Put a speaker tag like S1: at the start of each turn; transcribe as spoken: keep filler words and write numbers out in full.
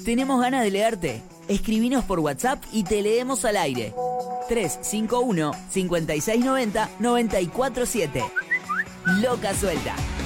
S1: Tenemos ganas de leerte. Escribinos por WhatsApp y te leemos al aire. tres cinco uno, cinco seis nueve cero, nueve cuatro siete. Loca Suelta.